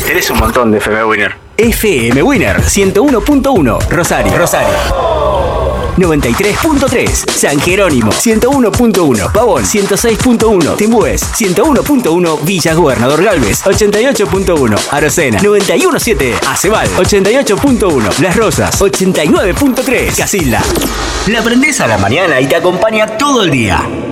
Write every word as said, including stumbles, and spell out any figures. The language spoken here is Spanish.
Tenés un montón de F M Winner. F M Winner ciento uno punto uno Rosario. Rosario. noventa y tres punto tres San Jerónimo, ciento uno punto uno Pavón, ciento seis punto uno Timbués, ciento uno punto uno Villa Gobernador Galvez, ochenta y ocho punto uno Arocena, noventa y uno punto siete Acebal, ochenta y ocho punto uno Las Rosas, ochenta y nueve punto tres Casilda. La prendés a la mañana y te acompaña todo el día.